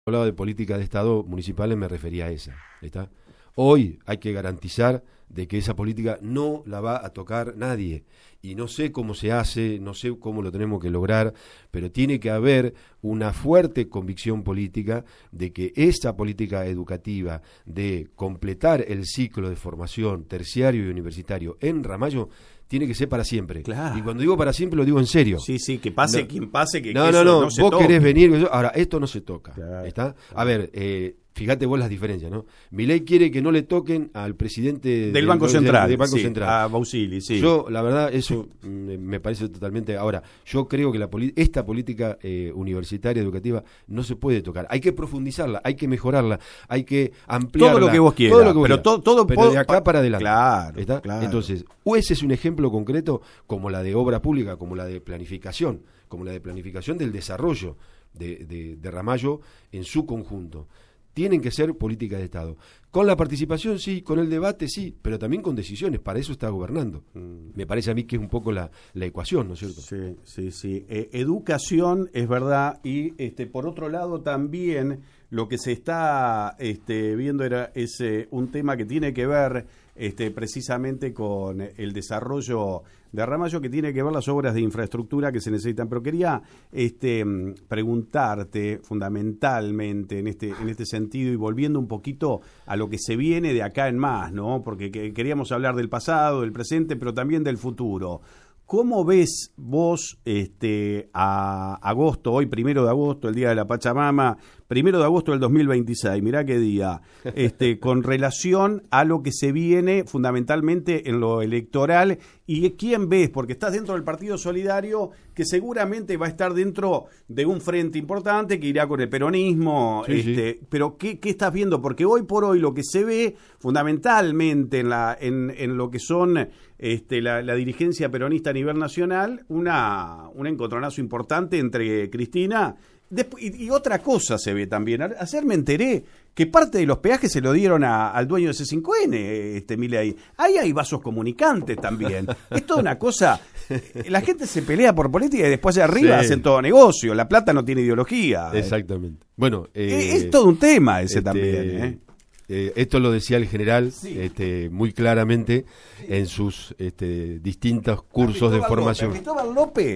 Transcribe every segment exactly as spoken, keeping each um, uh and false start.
Hablaba de política de Estado municipales, me refería a esa, ¿está? Hoy hay que garantizar de que esa política no la va a tocar nadie, y no sé cómo se hace, no sé cómo lo tenemos que lograr, pero tiene que haber una fuerte convicción política de que esa política educativa de completar el ciclo de formación terciario y universitario en Ramallo tiene que ser para siempre. Claro. Y cuando digo para siempre lo digo en serio. Sí, sí, que pase no, quien pase, que, no, que no, eso no, no se vos toque. querés venir, ahora esto no se toca, Claro. ¿está? A ver, eh, fíjate vos las diferencias, ¿no? Milei quiere que no le toquen al presidente del, del Banco Central, del Banco sí, Central. a Bausili, sí. Yo, la verdad, eso sí. me parece totalmente. Ahora, yo creo que la esta política eh, universitaria educativa no se puede tocar. Hay que profundizarla, hay que mejorarla, hay que ampliarla. Todo lo que vos quieras, todo lo que vos pero quieras, todo, todo pero de acá para adelante. Claro, ¿está? claro. Entonces, o ese es un ejemplo concreto, como la de obra pública, como la de planificación, como la de planificación del desarrollo de, de, de Ramallo en su conjunto. Tienen que ser políticas de Estado. Con la participación, sí, con el debate, sí, pero también con decisiones. Para eso está gobernando. Mm. Me parece a mí que es un poco la, la ecuación, ¿no es cierto? Sí, sí, sí. Eh, educación, es verdad, y este por otro lado también lo que se está este, viendo era es eh, un tema que tiene que ver este, precisamente con el desarrollo de Ramallo, que tiene que ver las obras de infraestructura que se necesitan. Pero quería este, preguntarte fundamentalmente en este, en este sentido y volviendo un poquito a lo que se viene de acá en más, ¿no? Porque que, queríamos hablar del pasado, del presente, pero también del futuro. ¿Cómo ves vos este, a agosto, hoy primero de agosto, el día de la Pachamama, primero de agosto del dos mil veintiséis, mirá qué día, este, con relación a lo que se viene fundamentalmente en lo electoral? ¿Y quién ves? Porque estás dentro del Partido Solidario, que seguramente va a estar dentro de un frente importante que irá con el peronismo, sí, este, sí. pero ¿qué, ¿qué estás viendo? Porque hoy por hoy lo que se ve fundamentalmente en, la, en, en lo que son este, la, la dirigencia peronista a nivel nacional, una, un encontronazo importante entre Cristina. Después, y, y otra cosa se ve también. Ayer me enteré que parte de los peajes se lo dieron a, al dueño de C cinco N, este Milei. Ahí hay vasos comunicantes también. Es toda una cosa. La gente se pelea por política y después de arriba sí. hacen todo negocio. La plata no tiene ideología. Exactamente. Bueno, eh, es, es todo un tema ese este, también. ¿eh? Eh, esto lo decía el general sí. este, muy claramente sí. en sus este, distintos cursos de formación. López, Cristóbal López.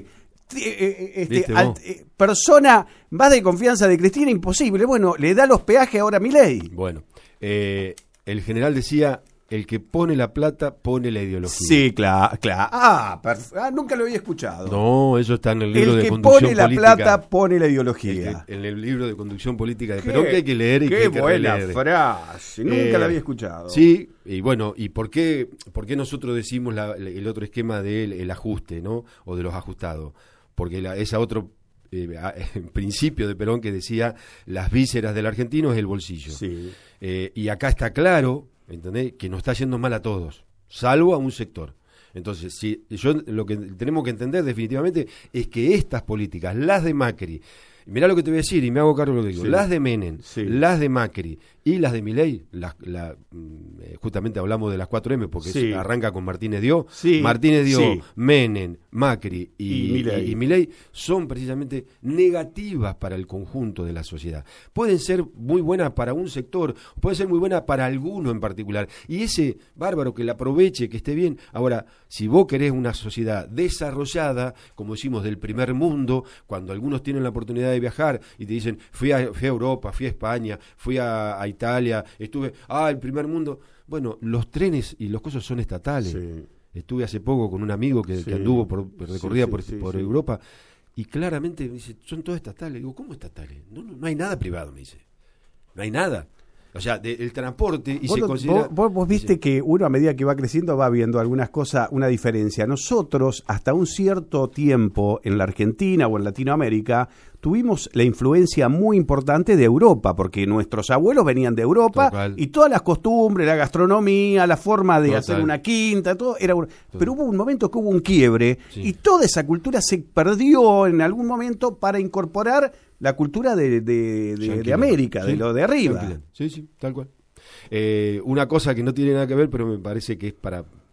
Este, al, eh, persona más de confianza de Cristina, imposible. Bueno, le da los peajes ahora a Milei. Bueno, eh, el general decía, el que pone la plata pone la ideología. Sí, claro, claro. Ah, ah, nunca lo había escuchado. No, eso está en el libro el de conducción política. El que pone la plata pone la ideología. El que, en el libro de conducción política de Perón, que hay que leer y qué que hay que buena releer. frase, nunca eh, la había escuchado. Sí, y bueno, ¿y por qué, por qué nosotros decimos la, el otro esquema del el ajuste, ¿no? O de los ajustados? Porque la, ese otro eh, principio de Perón que decía las vísceras del argentino es el bolsillo. Sí. Eh, y acá está claro, ¿entendés?, que nos está yendo mal a todos, salvo a un sector. Entonces, si yo lo que tenemos que entender definitivamente es que estas políticas, las de Macri, mirá lo que te voy a decir y me hago cargo de lo que digo, sí. las de Menem, sí. las de Macri y las de Milei, la, la, justamente hablamos de las cuatro eme porque sí. arranca con Martínez Dió, sí. Martínez Dió, sí. Menem, Macri y, y, Milei. y, y Milei son precisamente negativas para el conjunto de la sociedad. Pueden ser muy buenas para un sector, pueden ser muy buenas para alguno en particular, y ese bárbaro que la aproveche, que esté bien. Ahora, si vos querés una sociedad desarrollada, como decimos, del primer mundo, cuando algunos tienen la oportunidad de viajar y te dicen, fui a, fui a Europa, fui a España, fui a, a Italia, estuve, ah, el primer mundo. Bueno, los trenes y los cosas son estatales. Sí. Estuve hace poco con un amigo que, sí. que anduvo por recorrida sí, sí, por, sí, por sí. Europa y claramente me dice, son todos estatales. Digo, ¿cómo estatales? No, no, no hay nada privado, me dice. No hay nada. O sea, de, el transporte y vos, se considera... Vos, vos viste dice, que uno a medida que va creciendo va viendo algunas cosas, una diferencia. Nosotros, hasta un cierto tiempo en la Argentina o en Latinoamérica, tuvimos la influencia muy importante de Europa, porque nuestros abuelos venían de Europa total. Y todas las costumbres, la gastronomía, la forma de total. Hacer una quinta, todo era... Total. Pero hubo un momento que hubo un quiebre sí. y toda esa cultura se perdió en algún momento para incorporar la cultura de, de, de, de América, sí, de lo de arriba. Tranquila. Sí, sí, tal cual. Eh, una cosa que no tiene nada que ver, pero me parece que es para,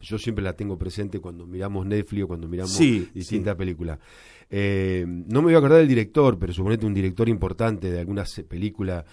yo siempre la tengo presente cuando miramos Netflix o cuando miramos sí, distintas sí. películas. Eh, no me voy a acordar del director, pero suponete un director importante de alguna película